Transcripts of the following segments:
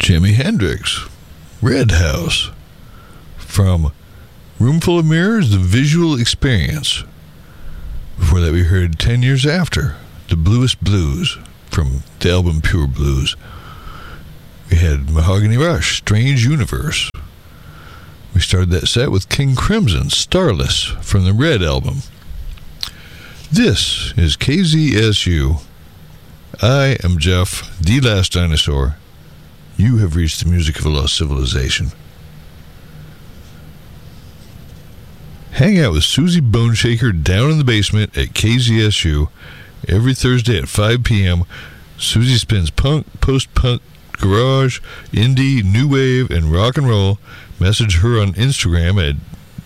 Jimi Hendrix, Red House. From Roomful of Mirrors, The Visual Experience. Before that, we heard 10 Years After, The Bluest Blues, from the album Pure Blues. We had Mahogany Rush, Strange Universe. We started that set with King Crimson, Starless, from the Red album. This is KZSU. I am Jeff, the Last Dinosaur. You have reached the music of a lost civilization. Hang out with Susie Boneshaker down in the basement at KZSU every Thursday at 5 p.m. Susie spins punk, post-punk, garage, indie, new wave, and rock and roll. Message her on Instagram at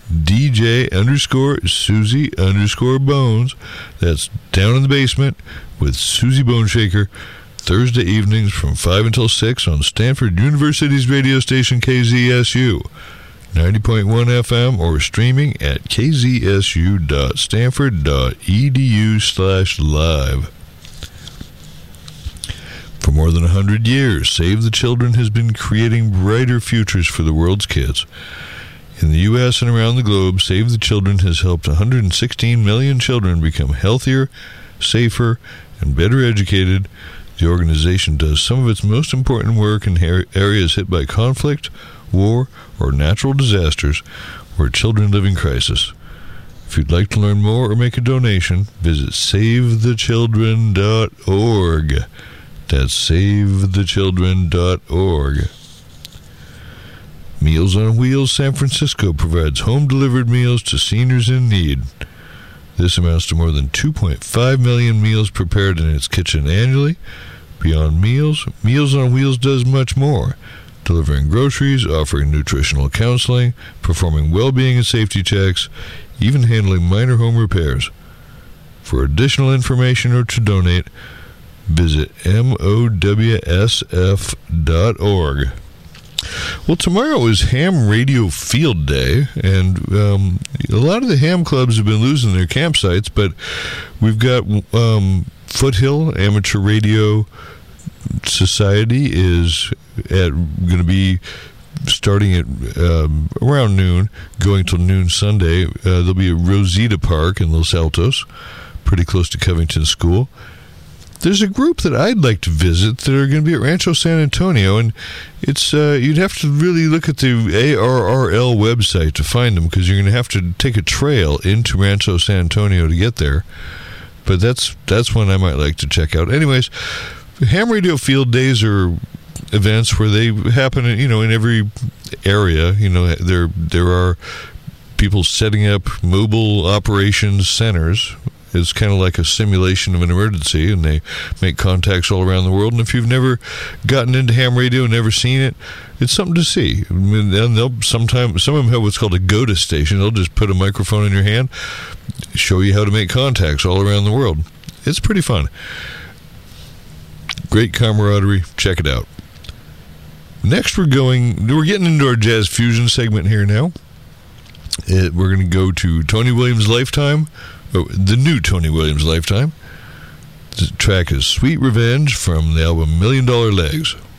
DJ_Susie_Bones. That's Down in the Basement with Susie Boneshaker. Thursday evenings from 5 until 6 on Stanford University's radio station KZSU. 90.1 FM or streaming at kzsu.stanford.edu/live. For more than 100 years, Save the Children has been creating brighter futures for the world's kids. In the U.S. and around the globe, Save the Children has helped 116 million children become healthier, safer, and better educated. The organization does some of its most important work in areas hit by conflict, war, or natural disasters where children live in crisis. If you'd like to learn more or make a donation, visit SaveTheChildren.org. That's SaveTheChildren.org. Meals on Wheels San Francisco provides home-delivered meals to seniors in need. This amounts to more than 2.5 million meals prepared in its kitchen annually. Beyond meals, Meals on Wheels does much more, delivering groceries, offering nutritional counseling, performing well-being and safety checks, even handling minor home repairs. For additional information or to donate, visit MOWSF.org. Well, tomorrow is Ham Radio Field Day, and a lot of the ham clubs have been losing their campsites, but we've got Foothill Amateur Radio Society is going to be starting at around noon, going till noon Sunday. There'll be at Rosita Park in Los Altos, pretty close to Covington School. There's a group that I'd like to visit that are going to be at Rancho San Antonio, and it's you'd have to really look at the ARRL website to find them, because you're going to have to take a trail into Rancho San Antonio to get there. But that's one I might like to check out. Anyways, Ham Radio Field Days are events where they happen, in every area. There are people setting up mobile operations centers. It's kind of like a simulation of an emergency, and they make contacts all around the world. And if you've never gotten into ham radio, never seen it, it's something to see. And they'll some of them have what's called a GOTA station. They'll just put a microphone in your hand, show you how to make contacts all around the world. It's pretty fun. Great camaraderie. Check it out. Next, we're getting into our jazz fusion segment here now. We're going to go to Tony Williams' Lifetime. The new Tony Williams Lifetime. The track is Sweet Revenge from the album $1 Million Legs.